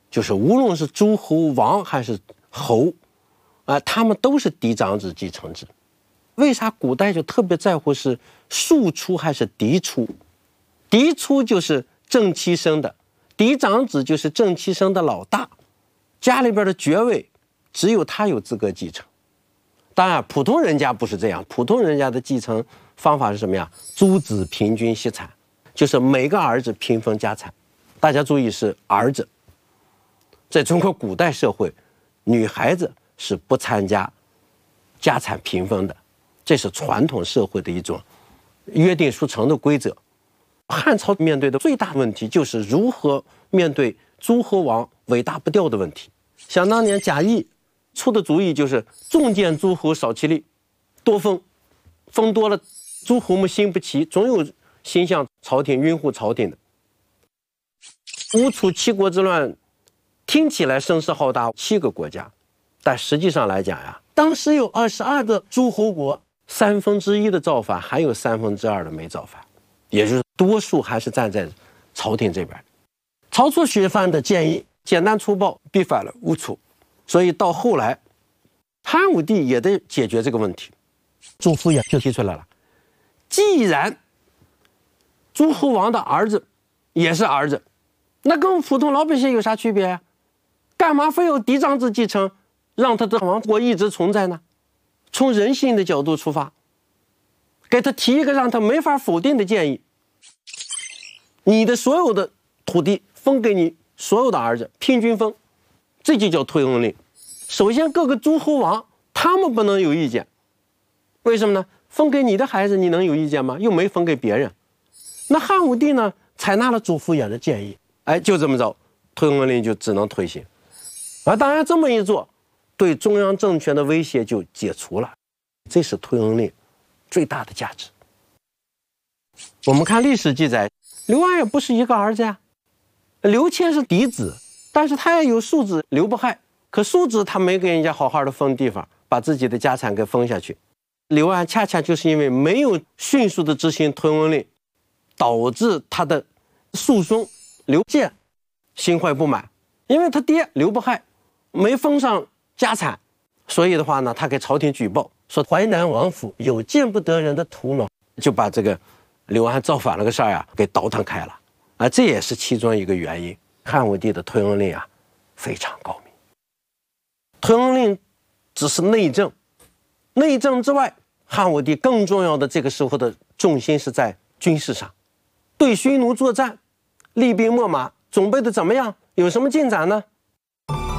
就是无论是诸侯王还是侯，他们都是嫡长子继承制。为啥古代就特别在乎是庶出还是嫡出？嫡出就是正妻生的，嫡长子就是正妻生的老大，家里边的爵位只有他有资格继承。当然，普通人家不是这样，普通人家的继承方法是什么呀？诸子平均息产，就是每个儿子平分家产。大家注意，是儿子。在中国古代社会，女孩子是不参加家产平分的，这是传统社会的一种约定俗成的规则。汉朝面对的最大问题就是如何面对诸侯王尾大不掉的问题。想当年贾谊出的主意就是重见诸侯少其力，多封，封多了诸侯们心不齐，总有心向朝廷拥护朝廷的。吴楚七国之乱听起来声势浩大，7个国家，但实际上来讲呀，当时有22个诸侯国，1/3的造反，还有2/3的没造反，也就是多数还是站在朝廷这边。曹操学范的建议简单粗暴，逼反了吴楚，所以到后来汉武帝也得解决这个问题。朱敷衍就提出来了，既然诸侯王的儿子也是儿子，那跟普通老百姓有啥区别呀？干嘛非要嫡长子继承，让他的王国一直存在呢？从人性的角度出发，给他提一个让他没法否定的建议：你的所有的土地分给你所有的儿子，平均分，这就叫推恩令。首先，各个诸侯王他们不能有意见，为什么呢？分给你的孩子，你能有意见吗？又没分给别人。那汉武帝呢，采纳了朱敷衍的建议，就这么着，推恩令就只能推行。当然这么一做，对中央政权的威胁就解除了，这是推恩令最大的价值。我们看历史记载，刘安也不是一个儿子呀，刘谦是嫡子，但是他也有庶子刘不害，可庶子他没给人家好好的分地方，把自己的家产给分下去。刘安恰恰就是因为没有迅速的执行推恩令，导致他的庶孙刘建心怀不满，因为他爹刘不害没封上家产，所以的话呢，他给朝廷举报说淮南王府有见不得人的头脑，就把这个刘安造反了个事儿给倒腾开了这也是其中一个原因。汉武帝的推恩令非常高明。推恩令只是内政，内政之外，汉武帝更重要的这个时候的重心是在军事上，对匈奴作战，厉兵秣马准备的怎么样？有什么进展呢？